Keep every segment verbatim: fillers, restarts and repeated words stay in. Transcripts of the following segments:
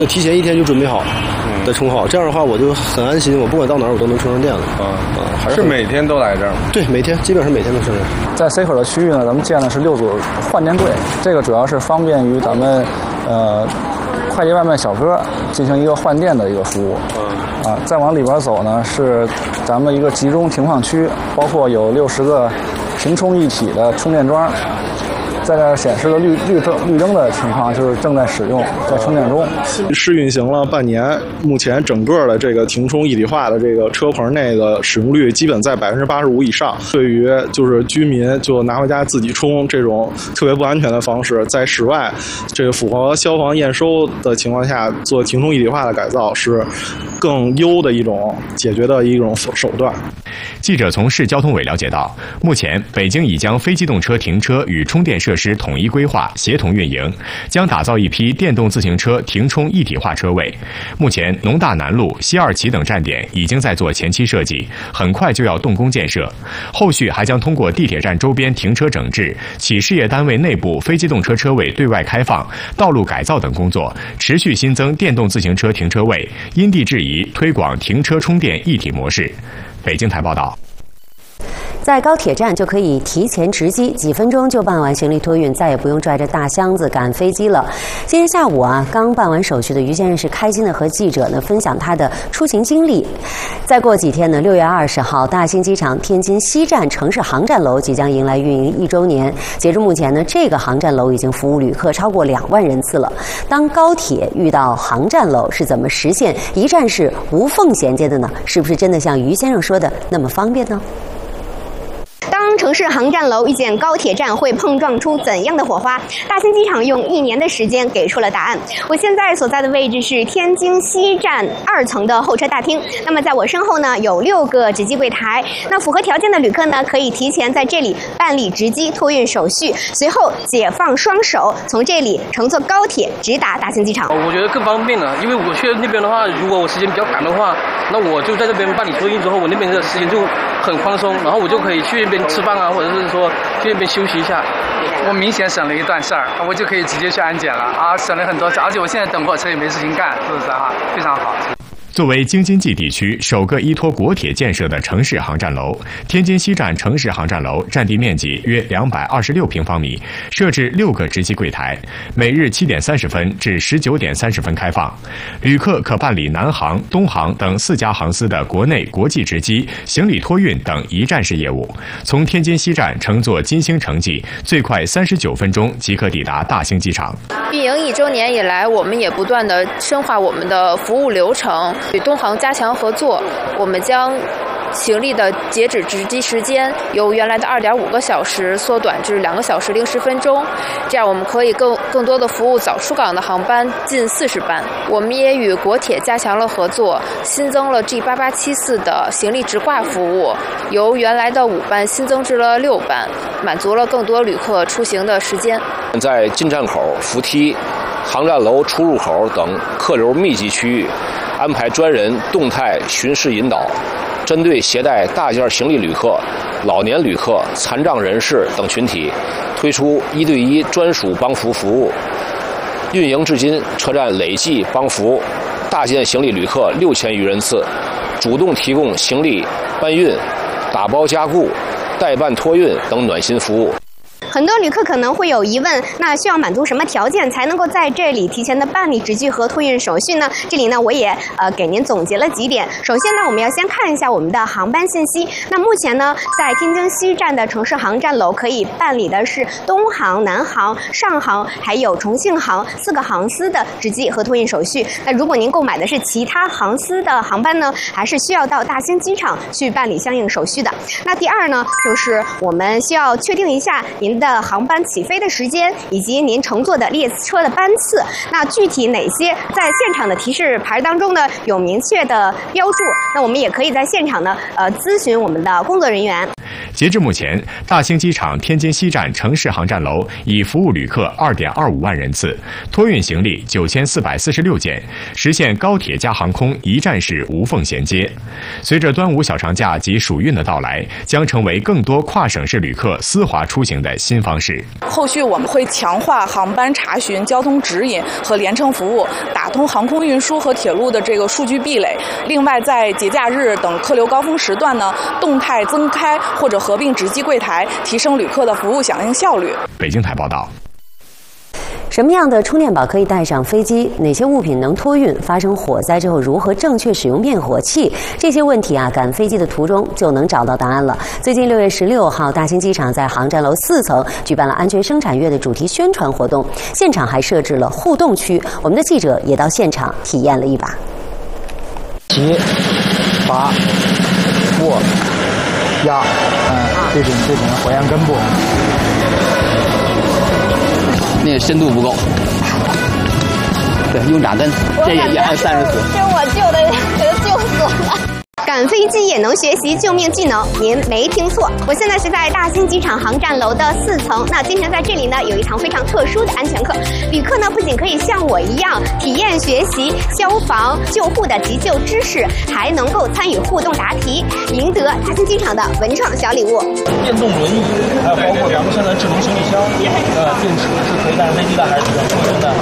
提前一天就准备好，再充好，这样的话我就很安心，我不管到哪儿我都能充上电了。啊啊，还是每天都来这儿？ 对，每天基本上每天都充上。 在 C 口的区域呢，咱们建的是六组换电柜，这个主要是方便于咱们呃快递外卖小哥进行一个换电的一个服务。啊，再往里边走呢是咱们一个集中停放区，包括有六十个平充一体的充电桩。在这显示的绿绿灯绿灯的情况就是正在使用，在充电中。 试运行了半年，目前整个的这个停充一体化的这个车棚内的使用率基本在百分之八十五以上。对于就是居民就拿回家自己充这种特别不安全的方式，在室外这个符合消防验收的情况下做停充一体化的改造，是更优的一种解决的一种手段。 记者从市交通委了解到，目前北京已将非机动车停车与充电设施统一规划、协同运营，将打造一批电动自行车停充一体化车位。目前，农大南路、西二旗等站点已经在做前期设计，很快就要动工建设。后续还将通过地铁站周边停车整治、企事业单位内部非机动车车位对外开放、道路改造等工作，持续新增电动自行车停车位，因地制宜推广停车充电一体模式。北京台报道。 在高铁站就可以提前值机，几分钟就办完行李托运，再也不用拽着大箱子赶飞机了。今天下午啊，刚办完手续的于先生是开心的和记者呢分享他的出行经历。再过几天呢，六月二十号，大兴机场天津西站城市航站楼即将迎来运营一周年。截至目前呢，这个航站楼已经服务旅客超过两万人次了。当高铁遇到航站楼，是怎么实现一站式无缝衔接的呢？是不是真的像于先生说的那么方便呢？ 当城市航站楼遇见高铁站，会碰撞出怎样的火花？大兴机场用一年的时间给出了答案。我现在所在的位置是天津西站二层的候车大厅。那么在我身后呢，有六个值机柜台。那符合条件的旅客呢，可以提前在这里办理值机托运手续，随后解放双手，从这里乘坐高铁直达大兴机场。 我觉得更方便了，因为我去那边的话，如果我时间比较赶的话，那我就在这边办理托运之后，我那边的时间就很宽松，然后我就可以去那边吃饭啊，或者是说去那边休息一下。 我明显省了一段事儿，我就可以直接去安检了啊，省了很多事，而且我现在等火车也没事情干，是不是啊？非常好。 作为京津冀地区首个依托国铁建设的城市航站楼，天津西站城市航站楼占地面积约两百二十六平方米，设置六个值机柜台，每日七点三十分至十九点三十分开放。旅客可办理南航、东航等四家航司的国内、国际值机、行李托运等一站式业务。从天津西站乘坐金星城际，最快三十九分钟即可抵达大兴机场。 运营一周年以来，我们也不断地深化我们的服务流程，与东航加强合作。我们将行李的截止值机时间由原来的二点五个小时缩短至两个小时零十分钟，这样我们可以更更多的服务早出港的航班近四十班。我们也与国铁加强了合作，新增了 G 八八七四的行李直挂服务，由原来的五班新增至了六班，满足了更多旅客出行的时间。 在进站口、扶梯、航站楼出入口等客流密集区域，安排专人动态巡视引导，针对携带大件行李旅客、老年旅客、残障人士等群体，推出一对一专属帮扶服务。运营至今，车站累计帮扶大件行李旅客六千余人次，主动提供行李搬运、打包加固、代办托运等暖心服务。 很多旅客可能会有疑问，那需要满足什么条件才能够在这里提前的办理值机和托运手续呢？这里呢，我也呃给您总结了几点。首先呢，我们要先看一下我们的航班信息。那目前呢，在天津西站的城市航站楼可以办理的是东航、南航、上航还有重庆航四个航司的值机和托运手续。那如果您购买的是其他航司的航班呢，还是需要到大兴机场去办理相应手续的。那第二呢，就是我们需要确定一下您的航班起飞的时间以及您乘坐的列车的班次。那具体哪些在现场的提示牌当中呢有明确的标注，那我们也可以在现场呢呃咨询我们的工作人员。 截至目前，大兴机场天津西站城市航站楼已服务旅客 二点二五万人次，托运行李九千四百四十六件，实现高铁加航空一站式无缝衔接。随着端午小长假及暑运的到来，将成为更多跨省市旅客丝滑出行的新方式。 后续我们会强化航班查询、交通指引和联程服务，打通航空运输和铁路的这个数据壁垒。另外，在节假日等客流高峰时段呢，动态增开或者合并值机柜台，提升旅客的服务响应效率。 北京台报道。 什么样的充电宝可以带上飞机？哪些物品能托运？发生火灾之后如何正确使用灭火器？这些问题啊，赶飞机的途中就能找到答案了。最近六月十六号，大兴机场在航站楼四层举办了安全生产月的主题宣传活动，现场还设置了互动区。我们的记者也到现场体验了一把。 起、拔、握、压，嗯，对准对准火焰根部。 那个深度不够，对，用掌根，这也也按三十四。 这我救的，给他救死了。赶飞机也能学习救命技能，您没听错。我现在是在大兴机场航站楼的四层。那今天在这里呢，有一堂非常特殊的安全课。旅客呢，不仅可以像我一样体验学习消防救护的急救知识，还能够参与互动答题，赢得大兴机场的文创小礼物。 电动轮椅，还有包括咱们现在智能行李箱，呃，电池是可以带上飞机的，还是只能托运的？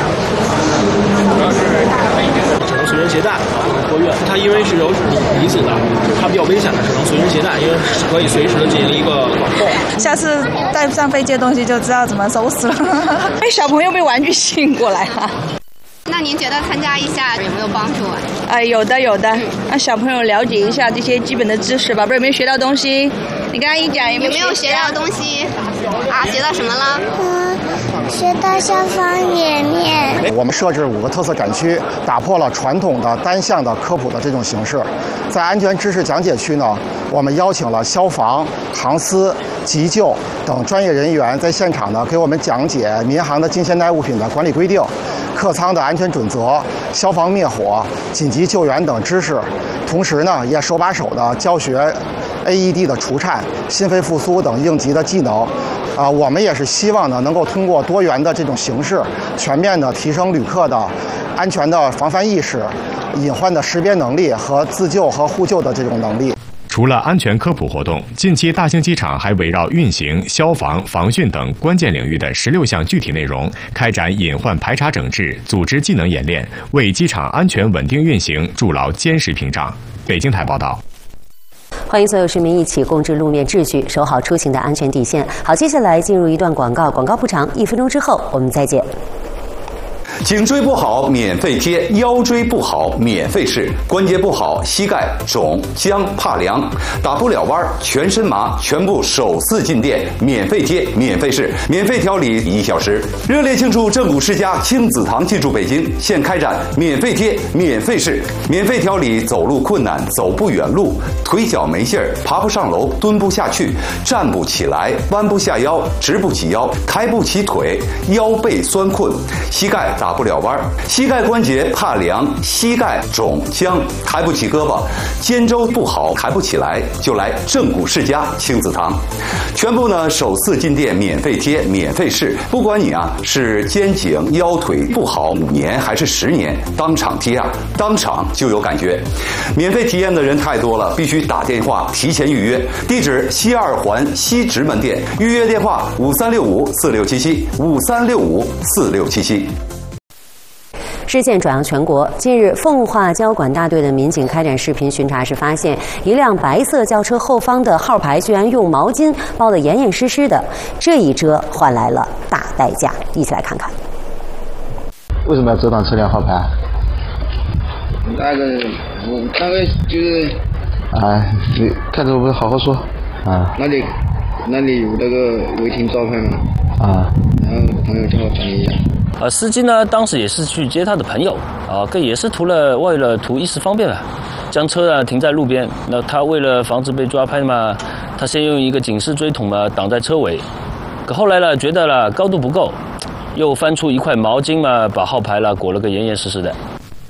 只能随身携带，托运。它因为是有离子的，它比较危险的，只能随身携带，因为可以随时的进行一个管控。 下次带不上飞机的东西就知道怎么收拾了。哎，小朋友被玩具吸引过来了。 那您觉得参加一下有没有帮助啊？ 哎，有的有的，让小朋友了解一下这些基本的知识吧，不知道有没有学到东西？你刚刚一讲有没有有没有学到东西？啊，学到什么了？ 嗯，学到消防演练。我们设置五个特色展区，打破了传统的单向的科普的这种形式。在安全知识讲解区呢，我们邀请了消防、航司、急救等专业人员在现场呢给我们讲解民航的近现代物品的管理规定、客舱的安全准则、消防灭火、紧急救援等知识。同时呢，也手把手的教学 A E D 的除颤、心肺复苏等应急的技能。啊，我们也是希望呢，能够通过多元的这种形式，全面的提升旅客的安全的防范意识、隐患的识别能力和自救和互救的这种能力。 除了安全科普活动，近期大兴机场还围绕运行、消防、防汛等关键领域的十六项具体内容，开展隐患排查整治、组织技能演练，为机场安全稳定运行筑牢坚实屏障。北京台报道。 欢迎所有市民一起共治路面秩序，守好出行的安全底线。好，接下来进入一段广告，广告不长，一分钟之后我们再见。 颈椎不好免费贴，腰椎不好免费试，关节不好膝盖肿僵怕凉，打不了弯全身麻，全部首次进店免费贴免费试，免费调理一小时。热烈庆祝正骨世家亲子堂进驻北京，现开展免费贴免费试，免费调理走路困难、走不远路、腿脚没劲儿、爬不上楼、蹲不下去、站不起来、弯不下腰、直不起腰、抬不起腿、腰背酸困、膝盖打不了弯，膝盖关节怕凉，膝盖肿僵，抬不起胳膊，肩周不好，抬不起来，就来正骨世家亲子堂。全部呢首次进店免费贴免费试，不管你啊是肩颈腰腿不好五年还是十年，当场贴啊，当场就有感觉。免费体验的人太多了，必须打电话提前预约。地址西二环西直门店，预约电话五三六五四六七七五三六五四六七七。 事件转扬全国。近日，奉化交管大队的民警开展视频巡查时，发现一辆白色轿车后方的号牌居然用毛巾包得严严实实的，这一遮换来了大代价。一起来看看。 为什么要遮挡车辆号牌？ 那个，我那个就是， 哎，你看着我们好好说啊。 那里，那里有那个违停招牌吗？ 啊。 然后朋友叫我转一下。 呃，司机呢，当时也是去接他的朋友，啊，更也是图了为了图一时方便吧，将车啊停在路边。那他为了防止被抓拍嘛，他先用一个警示锥筒嘛挡在车尾，可后来呢，觉得了高度不够，又翻出一块毛巾嘛，把号牌了裹了个严严实实的。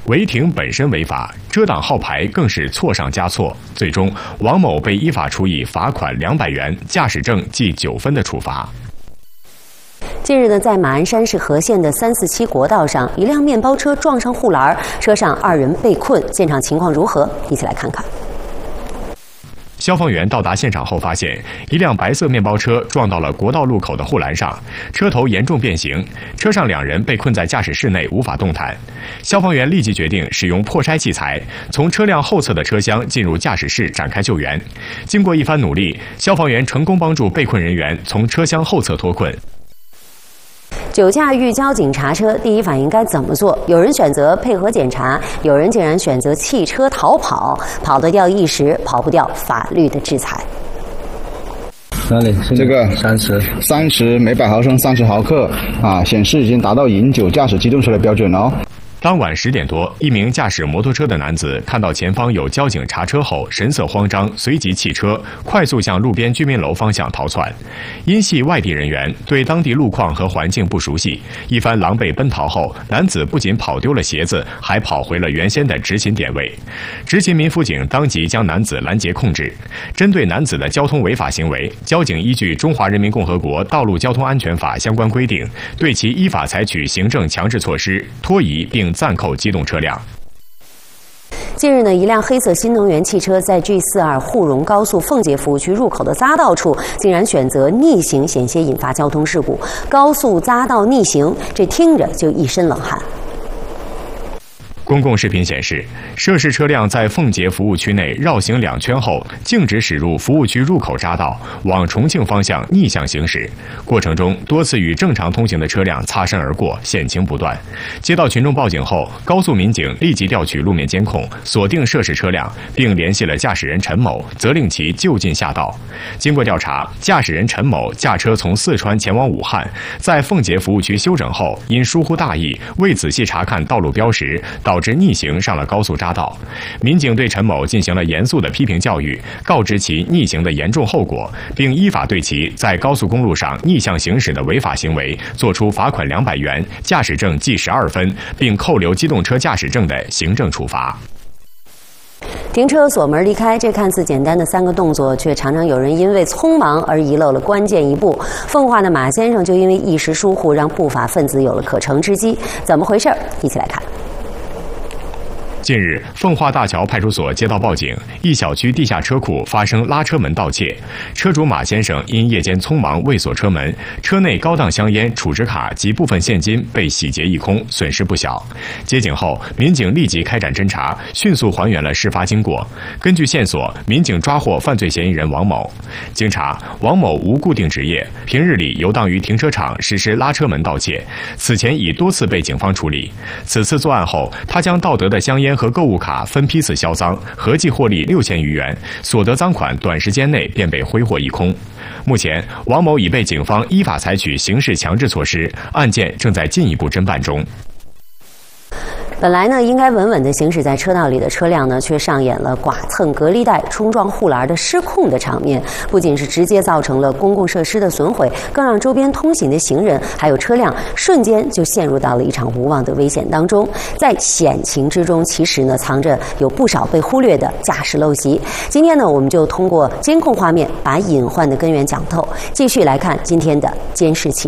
违停本身违法，遮挡号牌更是错上加错。最终，王某被依法处以罚款两百元、驾驶证记九分的处罚。 近日呢，在马鞍山市和县的三四七国道上，一辆面包车撞上护栏，车上二人被困，现场情况如何？一起来看看。 消防员到达现场后发现，一辆白色面包车撞到了国道路口的护栏上，车头严重变形，车上两人被困在驾驶室内无法动弹。消防员立即决定使用破拆器材，从车辆后侧的车厢进入驾驶室展开救援。经过一番努力，消防员成功帮助被困人员从车厢后侧脱困。 酒驾遇交警查车，第一反应该怎么做？有人选择配合检查，有人竟然选择弃车逃跑，跑得掉一时，跑不掉法律的制裁。 哪里？ 这个三十， 三十每百毫升三十毫克啊，显示已经达到饮酒驾驶机动车的标准了哦。 当晚十点多，一名驾驶摩托车的男子看到前方有交警查车后，神色慌张，随即弃车，快速向路边居民楼方向逃窜。因系外地人员，对当地路况和环境不熟悉，一番狼狈奔逃后，男子不仅跑丢了鞋子，还跑回了原先的执勤点位。执勤民辅警当即将男子拦截控制。针对男子的交通违法行为，交警依据《中华人民共和国道路交通安全法》相关规定，对其依法采取行政强制措施，拖移并暂扣机动车辆。 近日呢，一辆黑色新能源汽车在 G 四二沪蓉高速奉节服务区入口的匝道处，竟然选择逆行，险些引发交通事故。高速匝道逆行，这听着就一身冷汗。 公共视频显示，涉事车辆在奉节服务区内绕行两圈后，径直驶入服务区入口匝道，往重庆方向逆向行驶。过程中多次与正常通行的车辆擦身而过，险情不断。接到群众报警后，高速民警立即调取路面监控，锁定涉事车辆，并联系了驾驶人陈某，责令其就近下道。经过调查，驾驶人陈某驾车从四川前往武汉，在奉节服务区休整后，因疏忽大意，未仔细查看道路标识，导致逆行上了高速匝道。民警对陈某进行了严肃的批评教育，告知其逆行的严重后果，并依法对其在高速公路上逆向行驶的违法行为作出罚款两百元、驾驶证记十二分，并扣留机动车驾驶证的行政处罚。 停车、锁门、离开，这看似简单的三个动作，却常常有人因为匆忙而遗漏了关键一步。奉化的马先生就因为一时疏忽，让不法分子有了可乘之机。怎么回事？一起来看。 近日，奉化大桥派出所接到报警，一小区地下车库发生拉车门盗窃。车主马先生因夜间匆忙未锁车门，车内高档香烟、储值卡及部分现金被洗劫一空，损失不小。接警后，民警立即开展侦查，迅速还原了事发经过。根据线索，民警抓获犯罪嫌疑人王某。经查，王某无固定职业，平日里游荡于停车场实施拉车门盗窃，此前已多次被警方处理。此次作案后，他将盗得的香烟和购物卡分批次销赃，合计获利六千余元，所得赃款短时间内便被挥霍一空。目前，王某已被警方依法采取刑事强制措施，案件正在进一步侦办中。 本来呢，应该稳稳地行驶在车道里的车辆呢，却上演了剐蹭隔离带、冲撞护栏的失控的场面。不仅是直接造成了公共设施的损毁，更让周边通行的行人还有车辆瞬间就陷入到了一场无望的危险当中。在险情之中，其实呢，藏着有不少被忽略的驾驶陋习。今天呢，我们就通过监控画面，把隐患的根源讲透。继续来看今天的监视器。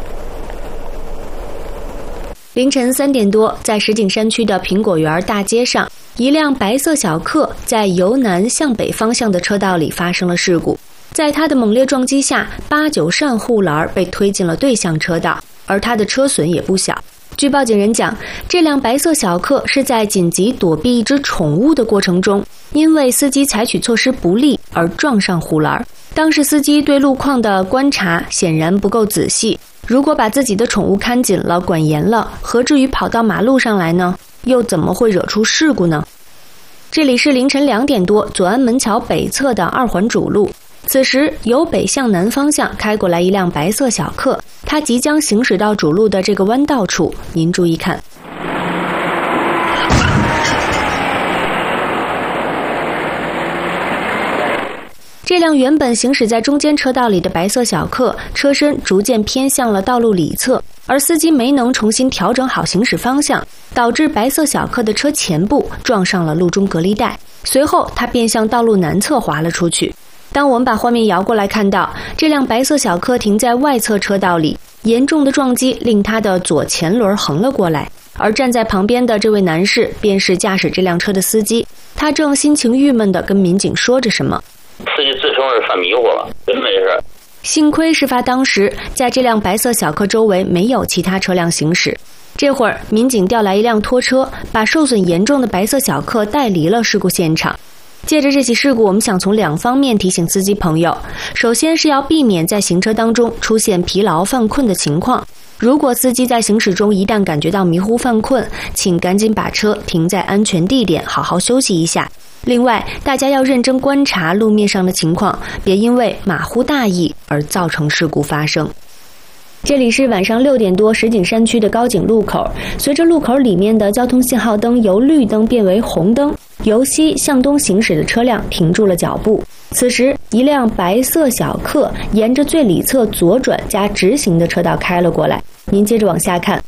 凌晨三点多，在石景山区的苹果园大街上，一辆白色小客在由南向北方向的车道里发生了事故。在它的猛烈撞击下，八九扇护栏被推进了对向车道，而它的车损也不小。据报警人讲，这辆白色小客是在紧急躲避一只宠物的过程中，因为司机采取措施不力而撞上护栏。当时司机对路况的观察显然不够仔细，如果把自己的宠物看紧了、管严了，何至于跑到马路上来呢？又怎么会惹出事故呢？这里是凌晨两点多，左安门桥北侧的二环主路。此时由北向南方向开过来一辆白色小客，它即将行驶到主路的这个弯道处，您注意看。这辆原本行驶在中间车道里的白色小客，车身逐渐偏向了道路里侧， 而司机没能重新调整好行驶方向，导致白色小客的车前部撞上了路中隔离带，随后他便向道路南侧滑了出去。当我们把画面摇过来，看到这辆白色小客停在外侧车道里，严重的撞击令他的左前轮横了过来，而站在旁边的这位男士便是驾驶这辆车的司机，他正心情郁闷地跟民警说着什么。 司机自称是犯迷糊了，真没事。 幸亏事发当时，在这辆白色小客周围没有其他车辆行驶。这会儿，民警调来一辆拖车，把受损严重的白色小客带离了事故现场。借着这起事故，我们想从两方面提醒司机朋友：首先是要避免在行车当中出现疲劳犯困的情况。如果司机在行驶中一旦感觉到迷糊犯困，请赶紧把车停在安全地点，好好休息一下。另外，大家要认真观察路面上的情况，别因为马虎大意而造成事故发生。这里是晚上六点多，石景山区的高井路口。随着路口里面的交通信号灯由绿灯变为红灯，由西向东行驶的车辆停住了脚步。此时，一辆白色小客沿着最里侧左转加直行的车道开了过来。您接着往下看。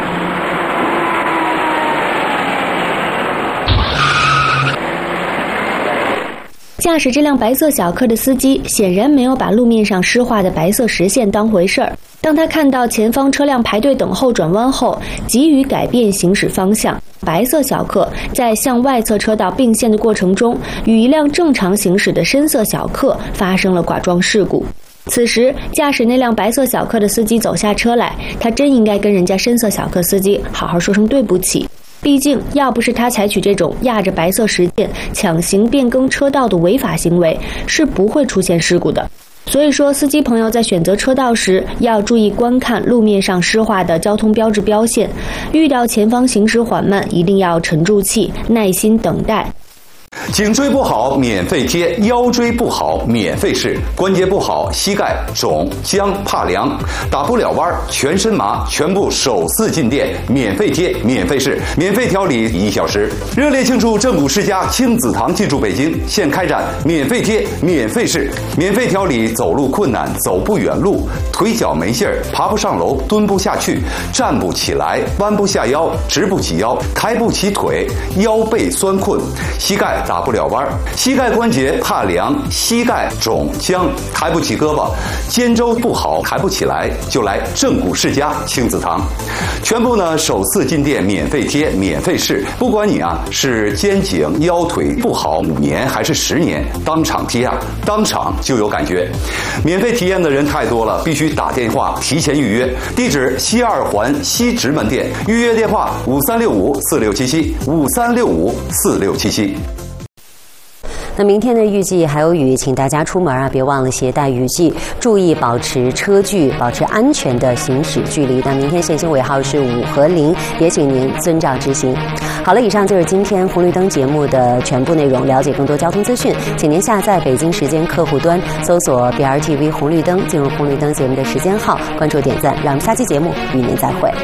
驾驶这辆白色小客的司机显然没有把路面上湿化的白色实线当回事儿。当他看到前方车辆排队等候转弯后，急于改变行驶方向。白色小客在向外侧车道并线的过程中，与一辆正常行驶的深色小客发生了剐撞事故。此时，驾驶那辆白色小客的司机走下车来，他真应该跟人家深色小客司机好好说声对不起。毕竟，要不是他采取这种压着白色实线强行变更车道的违法行为，是不会出现事故的。所以说，司机朋友在选择车道时，要注意观看路面上湿化的交通标志标线，遇到前方行驶缓慢，一定要沉住气，耐心等待。 颈椎不好免费贴，腰椎不好免费试，关节不好膝盖肿僵怕凉，打不了弯全身麻，全部首次进店免费贴免费试，免费调理一小时。热烈庆祝正骨世家亲子堂进驻北京，现开展免费贴免费试，免费调理走路困难、走不远路、腿脚没劲儿、爬不上楼、蹲不下去、站不起来、弯不下腰、直不起腰、抬不起腿、腰背酸困、膝盖打不了弯，膝盖关节怕凉，膝盖肿僵，抬不起胳膊，肩周不好，抬不起来，就来正骨世家亲子堂。全部呢首次进店免费贴免费试，不管你啊是肩颈腰腿不好五年还是十年，当场贴啊当场就有感觉。免费体验的人太多了，必须打电话提前预约。地址西二环西直门店，预约电话五三六五四六七七五三六五四六七七。 那明天的预计还有雨，请大家出门啊，别忘了携带雨具，注意保持车距，保持安全的行驶距离。那明天限行尾号是五和零，也请您遵照执行。好了，以上就是今天红绿灯节目的全部内容。了解更多交通资讯，请您下载北京时间客户端，搜索 B R T V 红绿灯，进入红绿灯节目的时间号，关注点赞。让我们下期节目与您再会。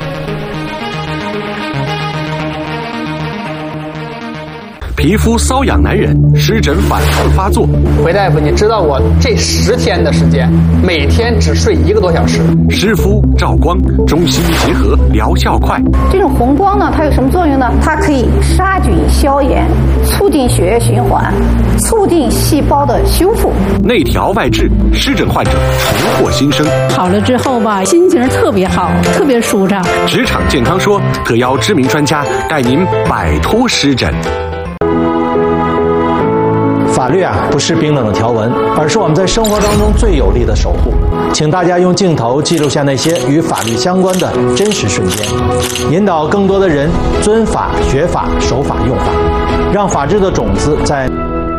皮肤瘙痒难忍，湿疹反复发作。 回大夫，你知道我这十天的时间，每天只睡一个多小时。 湿敷、照光，中西医结合，疗效快。 这种红光呢，它有什么作用呢？它可以杀菌消炎，促进血液循环，促进细胞的修复。 内调外治，湿疹患者重获新生。 好了之后吧，心情特别好，特别舒畅。 职场健康说特邀知名专家带您摆脱湿疹。 法律啊，不是冰冷的条文，而是我们在生活当中最有力的守护。请大家用镜头记录下那些与法律相关的真实瞬间，引导更多的人遵法、学法、守法、用法，让法治的种子在。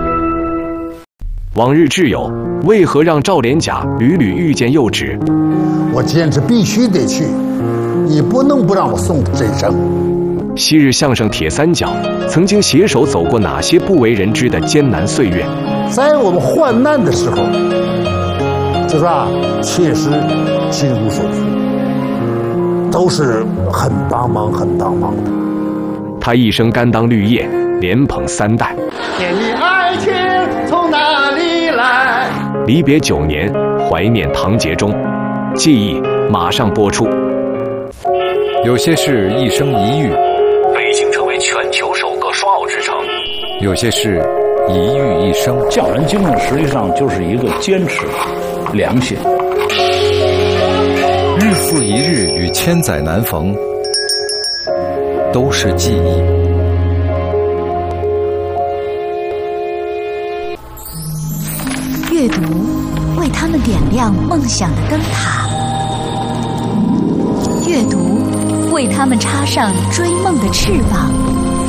往日挚友，为何让赵连甲屡屡遇见幼稚？ 我坚持必须得去，你不能不让我送这一程。 昔日相声铁三角曾经携手走过哪些不为人知的艰难岁月？ 在我们患难的时候，就说啊，切实亲如手足，都是很帮忙、很帮忙的。 他一生甘当绿叶，连捧三代。 天地爱情从哪里来？ 离别九年，怀念唐杰忠，记忆马上播出。 有些事一生一遇， 北京成为全球首个双奥之城； 有些事一遇一生。 匠人精神实际上就是一个坚持、良心。 日复一日与千载难逢，都是记忆。 阅读为他们点亮梦想的灯塔，阅读为他们插上追梦的翅膀。